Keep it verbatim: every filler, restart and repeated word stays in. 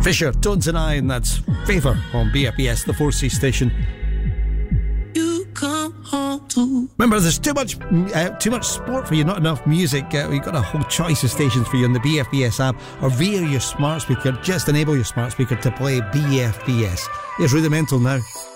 Fisher, Tones and I, and that's Favour on B F B S, the four C station. You come home to. Remember, there's too much uh, too much sport for you, not enough music. Uh, we've got a whole choice of stations for you on the B F B S app or via your smart speaker. Just enable your smart speaker to play B F B S. It's Rudimental now.